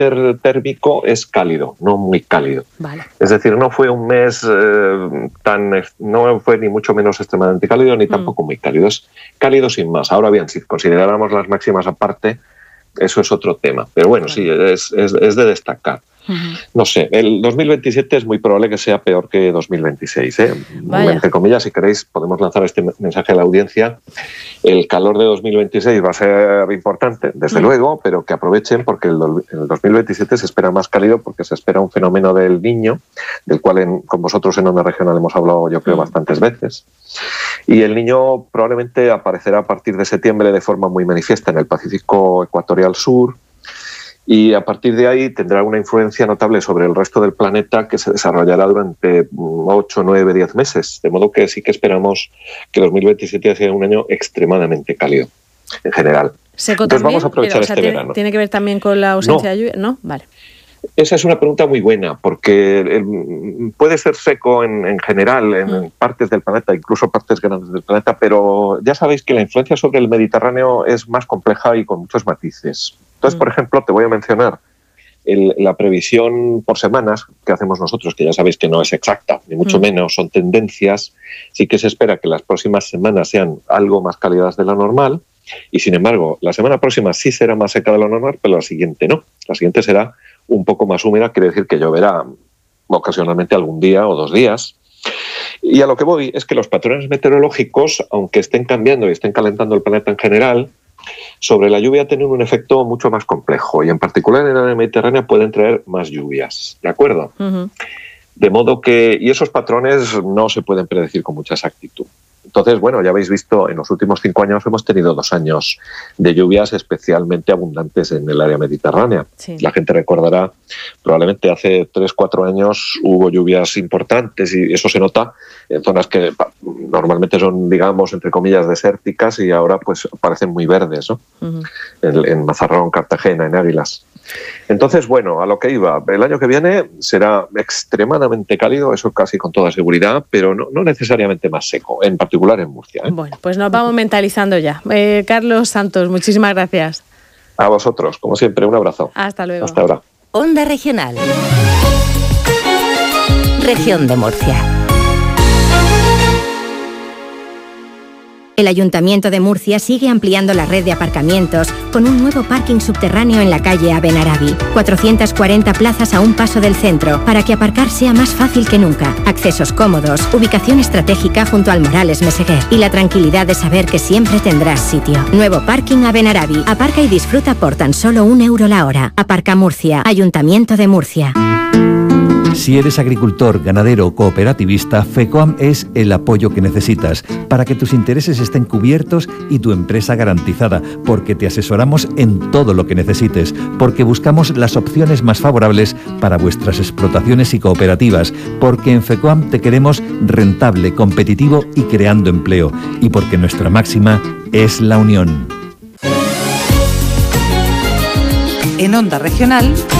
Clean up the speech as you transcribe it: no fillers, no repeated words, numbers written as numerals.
térmico es cálido, no muy cálido. Vale. Es decir, no fue un mes no fue ni mucho menos extremadamente cálido ni tampoco muy cálido. Es cálido sin más. Ahora bien, si consideráramos las máximas aparte, eso es otro tema. Pero bueno, sí, es de destacar. No sé, el 2027 es muy probable que sea peor que 2026. Entre comillas, si queréis, podemos lanzar este mensaje a la audiencia. El calor de 2026 va a ser importante, desde luego, pero que aprovechen porque el 2027 se espera más cálido porque se espera un fenómeno del Niño, del cual con vosotros en Onda Regional hemos hablado, yo creo, bastantes veces. Y el Niño probablemente aparecerá a partir de septiembre de forma muy manifiesta en el Pacífico Ecuatorial Sur. Y a partir de ahí tendrá una influencia notable sobre el resto del planeta que se desarrollará durante 8, 9, 10 meses. De modo que sí que esperamos que 2027 sea un año extremadamente cálido en general. ¿Seco Entonces también? Vamos a aprovechar este verano. ¿Tiene que ver también con la ausencia de lluvia? ¿No? Vale. Esa es una pregunta muy buena, porque puede ser seco en general, en partes del planeta, incluso partes grandes del planeta, pero ya sabéis que la influencia sobre el Mediterráneo es más compleja y con muchos matices. Entonces, por ejemplo, te voy a mencionar la previsión por semanas que hacemos nosotros, que ya sabéis que no es exacta, ni mucho menos, son tendencias. Sí que se espera que las próximas semanas sean algo más cálidas de lo normal y, sin embargo, la semana próxima sí será más seca de lo normal, pero la siguiente no. La siguiente será un poco más húmeda, quiere decir que lloverá ocasionalmente algún día o 2 días. Y a lo que voy es que los patrones meteorológicos, aunque estén cambiando y estén calentando el planeta en general, sobre la lluvia tienen un efecto mucho más complejo y en particular en el área mediterránea pueden traer más lluvias, ¿de acuerdo? De modo que, y esos patrones no se pueden predecir con mucha exactitud. Entonces, bueno, ya habéis visto, en los últimos 5 años hemos tenido 2 años de lluvias especialmente abundantes en el área mediterránea. Sí. La gente recordará, probablemente hace 3, 4 años hubo lluvias importantes y eso se nota en zonas que normalmente son, digamos, entre comillas, desérticas y ahora pues parecen muy verdes, ¿no? En Mazarrón, Cartagena, en Águilas. Entonces, bueno, a lo que iba, el año que viene será extremadamente cálido, eso casi con toda seguridad, pero no necesariamente más seco, en particular en Murcia. Bueno, pues nos vamos mentalizando ya. Carlos Santos, muchísimas gracias. A vosotros, como siempre, un abrazo. Hasta luego. Hasta ahora. Onda Regional. Región de Murcia. El Ayuntamiento de Murcia sigue ampliando la red de aparcamientos con un nuevo parking subterráneo en la calle Abenarabi. 440 plazas a un paso del centro para que aparcar sea más fácil que nunca. Accesos cómodos, ubicación estratégica junto al Morales Meseguer y la tranquilidad de saber que siempre tendrás sitio. Nuevo parking Abenarabi. Aparca y disfruta por tan solo €1 la hora. Aparca Murcia. Ayuntamiento de Murcia. Si eres agricultor, ganadero o cooperativista, FECOAM es el apoyo que necesitas para que tus intereses estén cubiertos y tu empresa garantizada, porque te asesoramos en todo lo que necesites, porque buscamos las opciones más favorables para vuestras explotaciones y cooperativas, porque en FECOAM te queremos rentable, competitivo y creando empleo, y porque nuestra máxima es la unión. En Onda Regional,